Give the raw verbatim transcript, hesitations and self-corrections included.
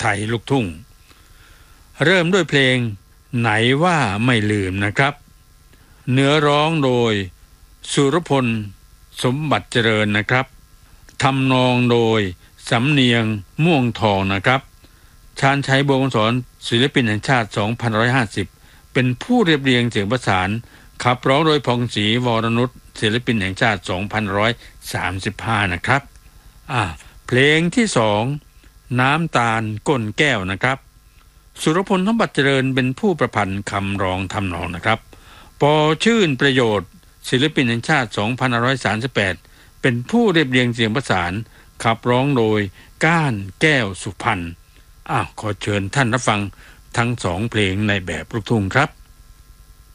ยลูกทุ่งเริ่มด้วยเพลงไหนว่าไม่ลืมนะครับเนื้อร้องโดยสุรพลสมบัติเจริญนะครับทำนองโดยสำเนียงม่วงทองนะครับชาญชัยบัวคำสอนศิลปินแห่งชาติสองพันหนึ่งร้อยห้าสิบเป็นผู้เรียบเรียงเสียงประสานขับร้องโดยพงศรีวรนุชศิลปินแห่งชาติสองพันหนึ่งร้อยสามสิบห้านะครับอ่าเพลงที่สองน้ำตาลก้นแก้วนะครับสุรพลสมบัติเจริญเป็นผู้ประพันธ์คำร้องทำนองนะครับปอชื่นประโยชน์ศิลปินแห่งชาติสองพันห้าร้อยสามสิบแปดเป็นผู้เรียบเรียงเสียงประสานขับร้องโดยก้านแก้วสุพรรณอ้าวขอเชิญท่านรับฟังทั้งสองเพลงในแบบลูกทุ่งครับ